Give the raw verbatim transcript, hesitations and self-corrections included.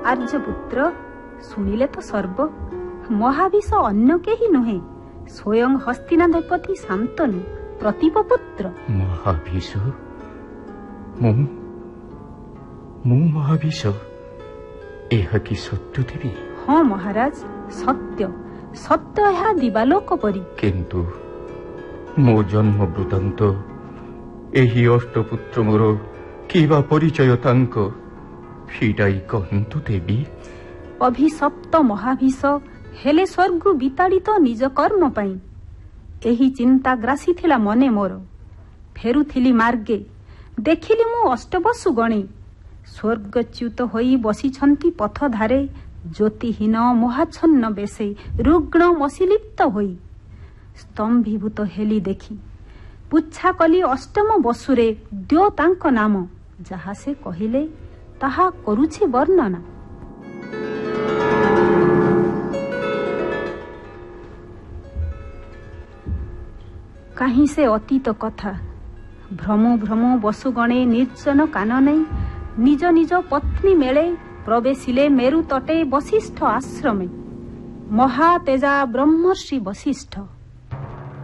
आर्यपुत्र शुणिले तो सर्व महाविष अन्य केही नुहे स्वयं हस्तिनाधिपति शांतनु प्रतीप पुत्र। महाविष मु मु महाविष एहा कि सत्य देवी? हाँ महाराज सत्य सत्य यह दिवालोक परी। किंतु मो जन्म वृत्तांत एही अष्टपुत्र मोर किबा परिचय तांक फिटाई कहंतु देवी। अभिशप्त महाविष हेले स्वर्ग विताड़ित निज कर्म पाई एही चिंता ग्रासी थिला मने मोर। फेरुथिली मार्गे देखिली मु अष्टवसु गणी स्वर्गच्युत होई बसिछंती पथ धारे ज्योतिहीन मोहाच्छन्न बेसे रुग्ण मसिलिप्त होई स्तंभीभूत हेली देखी पुच्छा कली अष्टम बसुरे द्यो तांक नाम जहा से कहिले ताहा करुछि वर्णना। कहीं से अतीत कथा भ्रमो भ्रमो बसुगणे निर्जन कान नहीं निज निज पत्नी मेले प्रवेशिले मेरु तटे वशिष्ठ आश्रमे महातेजा ब्रह्मर्षि वशिष्ठ